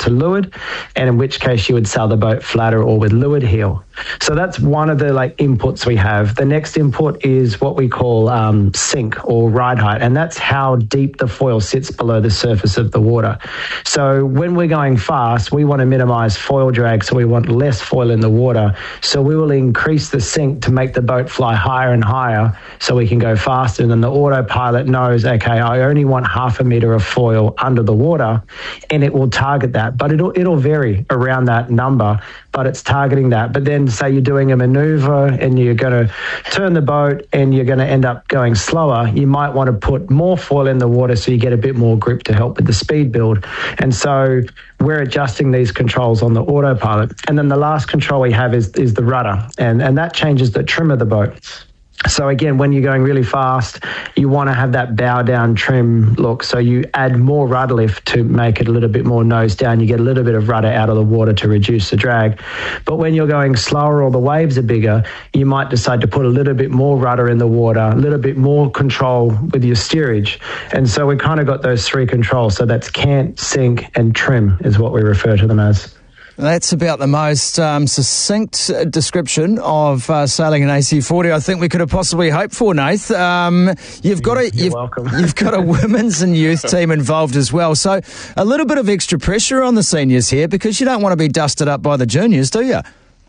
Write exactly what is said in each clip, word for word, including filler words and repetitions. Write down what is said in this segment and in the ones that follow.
to leeward, and in which case you would sail the boat flatter or with leeward heel. So that's one of the like inputs we have. The next input is what we call um, sink or ride height, and that's how deep the foil sits below the surface of the water. So when we're going fast, we want to minimize foil drag, so we want less foil in the water. So we will increase the sink to make the boat fly higher and higher so we can go faster. And then the autopilot knows, okay, I only want half a meter of foil under the water, and it will target that. But it'll it'll vary around that number, but it's targeting that. But then say you're doing a maneuver and you're going to turn the boat and you're going to end up going slower, you might want to put more foil in the water so you get a bit more grip to help with the speed build. And so we're adjusting these controls on the autopilot. And then the last control we have is, is the rudder, and, and that changes the trim of the boat. So again, when you're going really fast, you want to have that bow down trim look. So you add more rudder lift to make it a little bit more nose down. You get a little bit of rudder out of the water to reduce the drag. But when you're going slower or the waves are bigger, you might decide to put a little bit more rudder in the water, a little bit more control with your steerage. And so we kind of got those three controls. So that's cant, sink, and trim is what we refer to them as. That's about the most um, succinct description of uh, sailing an A C forty I think we could have possibly hoped for, Nath. Um, you've got a you've, you've got a women's and youth team involved as well, so a little bit of extra pressure on the seniors here because you don't want to be dusted up by the juniors, do you?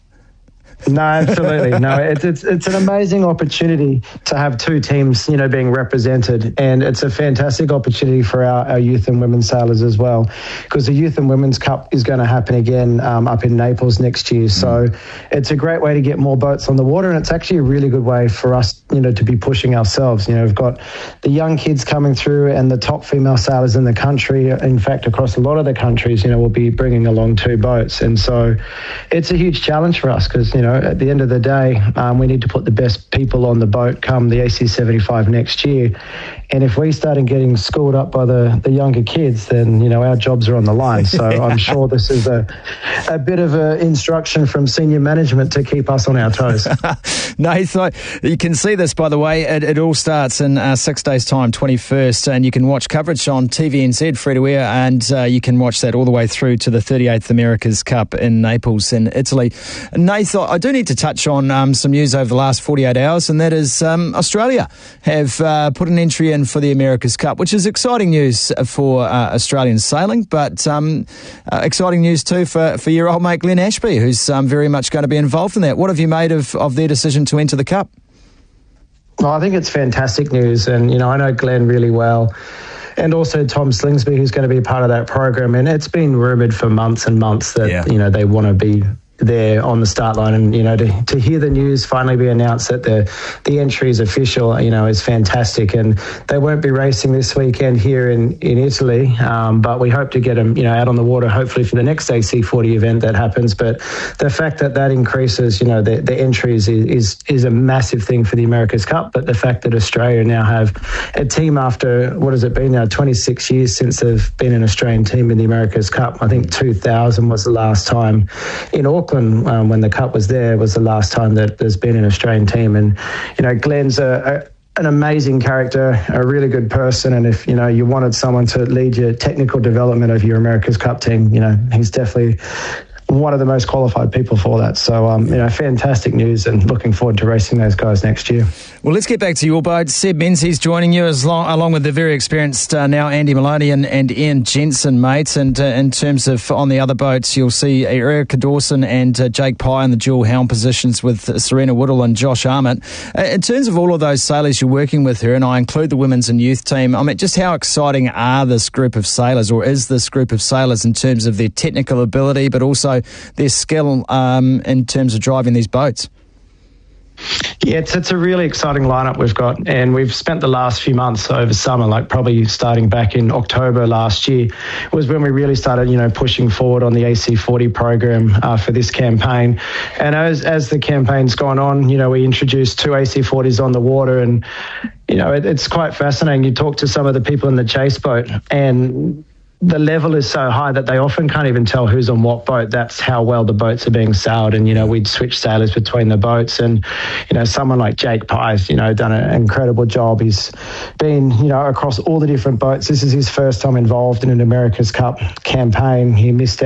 No, absolutely. No, it's, it's it's an amazing opportunity to have two teams, you know, being represented, and it's a fantastic opportunity for our, our youth and women's sailors as well, because the Youth and Women's Cup is going to happen again um, up in Naples next year. So it's a great way to get more boats on the water, and it's actually a really good way for us, you know, to be pushing ourselves. You know, we've got the young kids coming through and the top female sailors in the country. In fact, across a lot of the countries, you know, we'll be bringing along two boats, and so it's a huge challenge for us because, you know, at the end of the day, um, we need to put the best people on the boat come the A C seventy-five next year. And if we start getting schooled up by the, the younger kids, then, you know, our jobs are on the line. So yeah. I'm sure this is a, a bit of a instruction from senior management to keep us on our toes. Nathan, you can see this, by the way. It, it all starts in uh, six days' time, twenty-first, and you can watch coverage on T V N Z, free-to-air, and uh, you can watch that all the way through to the thirty-eighth America's Cup in Naples in Italy. Nathan, I do need to touch on um, some news over the last forty-eight hours, and that is um, Australia have uh, put an entry in for the America's Cup, which is exciting news for uh, Australian sailing, but um, uh, exciting news too for, for your old mate Glenn Ashby, who's um, very much going to be involved in that. What have you made of, of their decision to enter the Cup? Well, I think it's fantastic news, and you know, I know Glenn really well, and also Tom Slingsby, who's going to be part of that program, and it's been rumoured for months and months that yeah. you know, they want to be there on the start line, and you know, to, to hear the news finally be announced that the the entry is official, you know, is fantastic. And they won't be racing this weekend here in in Italy, um, but we hope to get them, you know, out on the water hopefully for the next A C forty event that happens. But the fact that that increases, you know, the, the entries is, is is a massive thing for the America's Cup. But the fact that Australia now have a team after, what has it been now, twenty-six years since they've been an Australian team in the America's Cup. I think two thousand was the last time in Auckland. Um, when the Cup was there, was the last time that there's been an Australian team. And, you know, Glenn's a, a, an amazing character, a really good person. And if, you know, you wanted someone to lead your technical development of your America's Cup team, you know, he's definitely one of the most qualified people for that. So, um, you know, fantastic news, and looking forward to racing those guys next year. Well, let's get back to your boat. Seb Menzies joining you as long, along with the very experienced uh, now Andy Maloney and, and Ian Jensen, mate. And uh, in terms of on the other boats, you'll see Erica Dawson and uh, Jake Pye in the dual helm positions with uh, Serena Woodall and Josh Armit. Uh, in terms of all of those sailors you're working with here, and I include the women's and youth team, I mean, just how exciting are this group of sailors, or is this group of sailors in terms of their technical ability, but also their skill um, in terms of driving these boats? Yeah, it's, it's a really exciting lineup we've got, and we've spent the last few months over summer, like probably starting back in October last year, was when we really started, you know, pushing forward on the A C forty program uh, for this campaign. And as as the campaign's gone on, you know, we introduced two A C forties on the water, and you know, it, it's quite fascinating. You talk to some of the people in the chase boat, and the level is so high that they often can't even tell who's on what boat. That's how well the boats are being sailed. And, you know, we'd switch sailors between the boats. And, you know, someone like Jake Pye's, you know, done an incredible job. He's been, you know, across all the different boats. This is his first time involved in an America's Cup campaign. He missed out